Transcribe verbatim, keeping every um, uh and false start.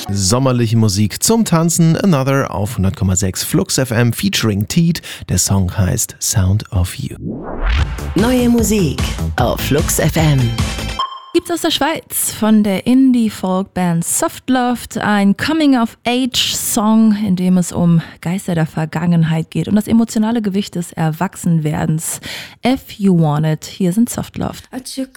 Sommerliche Musik zum Tanzen, Another auf hundert Komma sechs Flux F M featuring Teet. Der Song heißt Sound of You. Neue Musik auf Flux F M. Gibt's aus der Schweiz von der Indie-Folk-Band Softloft ein Coming-of-Age-Song, in dem es um Geister der Vergangenheit geht und das emotionale Gewicht des Erwachsenwerdens. If You Want It, hier sind Softloft. I took